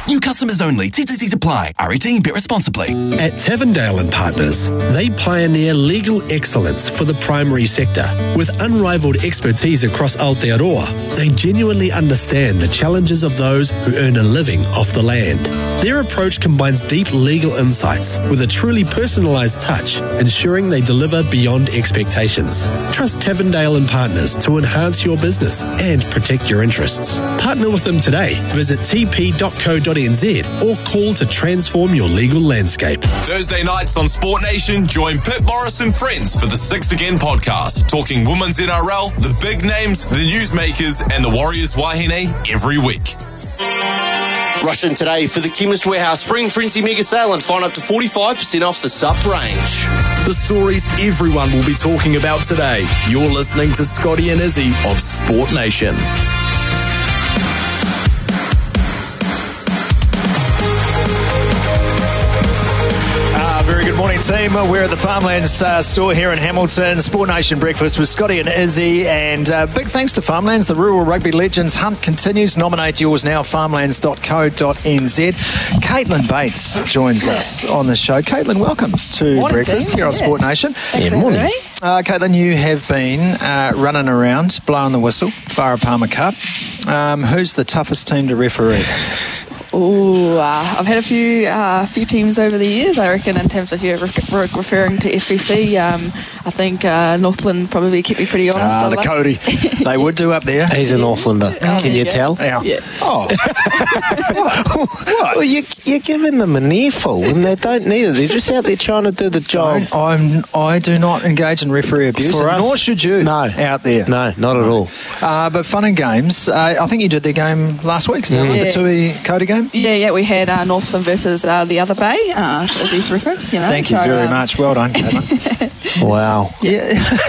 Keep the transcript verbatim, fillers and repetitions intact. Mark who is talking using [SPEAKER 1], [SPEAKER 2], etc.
[SPEAKER 1] New customers only. T T Cs apply. R eighteen. Bet responsibly.
[SPEAKER 2] At Tavendale and Partners, they pioneer legal excellence for the primary sector. With unrivaled expertise across Aotearoa, they genuinely understand the challenges of those who earn a living off the land. Their approach combines deep legal insights with a truly personalised touch, ensuring they deliver beyond expectations. Trust Tavendale and Partners to enhance your business and protect your interests. Partner with them today. Visit t p dot co dot n z or call to transform your legal landscape.
[SPEAKER 3] Thursday nights on Sport Nation, join Pip Morris and friends for the Six Again podcast, talking women's N R L, the big names, the newsmakers, and the Warriors Wahine every week.
[SPEAKER 4] Rush in today for the Chemist Warehouse Spring Frenzy Mega Sale and find up to forty-five percent off the sup range.
[SPEAKER 3] The stories everyone will be talking about today. You're listening to Scotty and Izzy of Sport Nation.
[SPEAKER 5] Good morning, team. We're at the Farmlands uh, store here in Hamilton. Sport Nation Breakfast with Scotty and Izzy. And uh, big thanks to Farmlands. The Rural Rugby Legends hunt continues. Nominate yours now, farmlands dot co dot n z. Caitlin Bates joins us on the show. Caitlin, welcome to
[SPEAKER 6] morning,
[SPEAKER 5] Breakfast
[SPEAKER 6] team.
[SPEAKER 5] here on
[SPEAKER 6] yeah.
[SPEAKER 5] Sport Nation.
[SPEAKER 6] Thanks
[SPEAKER 5] yeah,
[SPEAKER 6] for
[SPEAKER 5] morning.
[SPEAKER 6] having me.
[SPEAKER 5] Uh, Caitlin, you have been uh, running around, blowing the whistle, Farah Palmer Cup. Um, who's the toughest team to referee?
[SPEAKER 6] Ooh, uh, I've had a few uh, few teams over the years, I reckon, in terms of you re- re- referring to F B C. Um, I think uh, Northland probably kept me pretty honest.
[SPEAKER 5] Ah, the
[SPEAKER 6] like.
[SPEAKER 5] Cody. They would do up there.
[SPEAKER 7] He's a Northlander.
[SPEAKER 6] Oh,
[SPEAKER 7] Can you
[SPEAKER 6] yeah.
[SPEAKER 7] tell?
[SPEAKER 5] Yeah.
[SPEAKER 6] Yeah.
[SPEAKER 5] Oh.
[SPEAKER 7] Well, you, you're giving them an earful and they don't need it. They're just out there trying to do the job.
[SPEAKER 5] Don't- I'm, I do not engage in referee abuse,
[SPEAKER 7] For us,
[SPEAKER 5] nor should you
[SPEAKER 7] no.
[SPEAKER 5] out there.
[SPEAKER 7] No, not at all.
[SPEAKER 5] Uh, but fun and games. Uh, I think you did their game last week, is that right?
[SPEAKER 6] Yeah.
[SPEAKER 5] The Tui Cody game?
[SPEAKER 6] Yeah, yeah, we had uh, Northland versus uh, the other Bay, uh, as his reference, you know.
[SPEAKER 5] Thank you
[SPEAKER 6] so,
[SPEAKER 5] very
[SPEAKER 6] um,
[SPEAKER 5] much. Well done, Caitlin.
[SPEAKER 7] Wow.
[SPEAKER 5] Yeah.